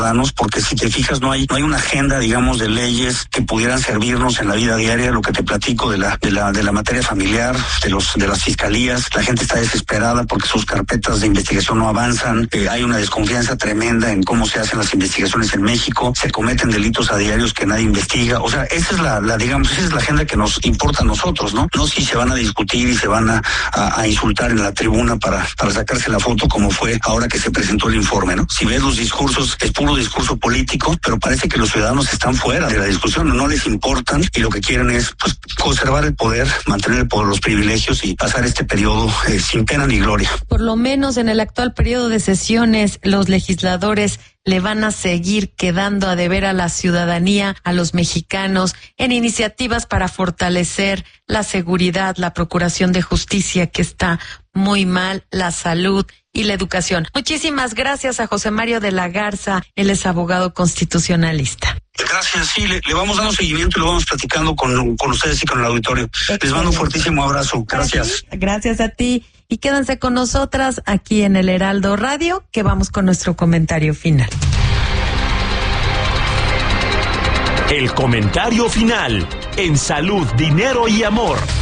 porque si te fijas no hay una agenda, digamos, de leyes que pudieran servirnos en la vida diaria. Lo que te platico de la materia familiar, de las fiscalías, la gente está desesperada porque sus carpetas de investigación no avanzan, hay una desconfianza tremenda en cómo se hacen las investigaciones en México, se cometen delitos a diarios que nadie investiga. O sea, esa es la agenda que nos importa a nosotros, ¿no? No si se van a discutir y se van a insultar en la tribuna para sacarse la foto, como fue ahora que se presentó el informe, ¿no? Si ves los discursos, es puro discurso político, pero parece que los ciudadanos están fuera de la discusión, no les importan y lo que quieren es pues conservar el poder, mantener el poder, los privilegios y pasar este periodo sin pena ni gloria. Por lo menos en el actual periodo de sesiones, los legisladores le van a seguir quedando a deber a la ciudadanía, a los mexicanos, en iniciativas para fortalecer la seguridad, la procuración de justicia, que está muy mal, la salud y la educación. Muchísimas gracias a José Mario de la Garza, él es abogado constitucionalista. Gracias, sí, le vamos dando seguimiento y lo vamos platicando con ustedes y con el auditorio. Excelente. Les mando un fuertísimo abrazo. Gracias. Gracias a ti. Y quédense con nosotras aquí en el Heraldo Radio, que vamos con nuestro comentario final. El comentario final en Salud, Dinero y Amor.